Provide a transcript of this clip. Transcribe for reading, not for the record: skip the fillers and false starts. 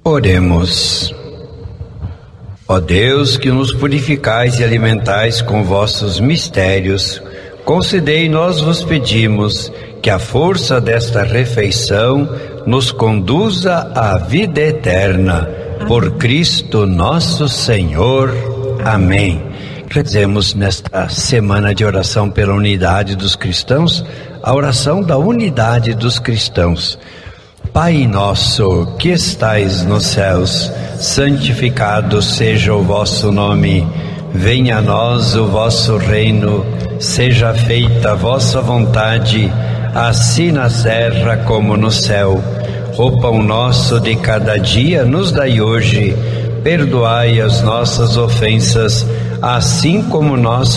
Oremos. Ó Deus, que nos purificais e alimentais com vossos mistérios, concedei, nós vos pedimos, que a força desta refeição nos conduza à vida eterna. Por Cristo nosso Senhor. Amém. Rezemos nesta semana de oração pela unidade dos cristãos, a oração da unidade dos cristãos. Pai nosso, que estais nos céus, santificado seja o vosso nome. Venha a nós o vosso reino, seja feita a vossa vontade, assim na terra como no céu. O pão nosso de cada dia nos dai hoje, perdoai as nossas ofensas, assim como nós